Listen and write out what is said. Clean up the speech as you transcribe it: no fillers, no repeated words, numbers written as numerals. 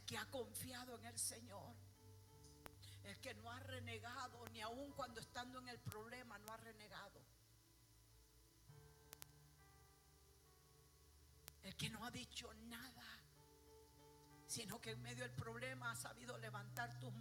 que ha confiado en el Señor, el que no ha renegado, ni aun cuando estando en el problema no ha renegado, el que no ha dicho nada, sino que en medio del problema ha sabido levantar tus